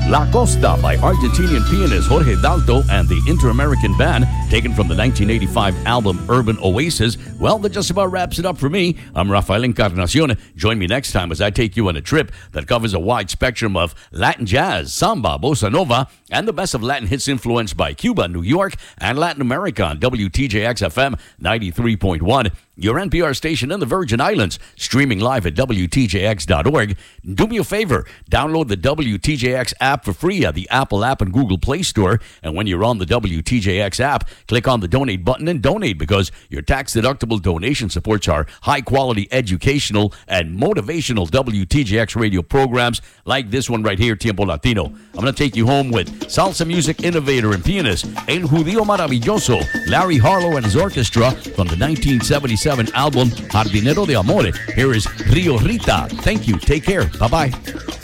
La Costa by Argentinian pianist Jorge Dalto and the Inter-American Band, taken from the 1985 album Urban Oasis. Well, that just about wraps it up for me. I'm Rafael Encarnacion. Join me next time as I take you on a trip that covers a wide spectrum of Latin jazz, samba, bossa nova, and the best of Latin hits influenced by Cuba, New York, and Latin America on WTJX FM 93.1. Your NPR station in the Virgin Islands, streaming live at WTJX.org. Do me a favor, download the WTJX app for free at the Apple app and Google Play Store. And when you're on the WTJX app, click on the donate button and donate, because your tax-deductible donation supports our high-quality educational and motivational WTJX radio programs like this one right here, Tiempo Latino. I'm going to take you home with salsa music innovator and pianist El Judío Maravilloso, Larry Harlow and his orchestra from the 1977 album Jardinero de Amore. Here is Rio Rita. Thank you. Take care. Bye-bye.